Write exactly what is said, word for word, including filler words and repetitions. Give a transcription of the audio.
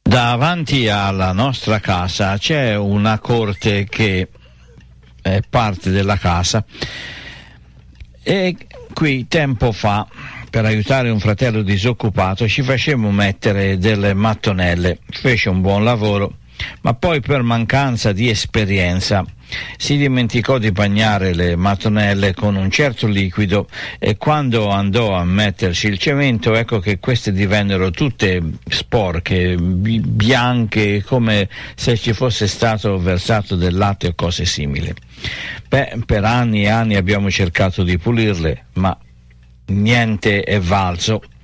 Davanti alla nostra casa c'è una corte che è parte della casa e qui tempo fa, per aiutare un fratello disoccupato, ci facemmo mettere delle mattonelle. Fece un buon lavoro, ma poi per mancanza di esperienza si dimenticò di bagnare le mattonelle con un certo liquido e quando andò a metterci il cemento, ecco che queste divennero tutte sporche, bi- bianche, come se ci fosse stato versato del latte o cose simili. Beh, per anni e anni abbiamo cercato di pulirle, ma niente è valso.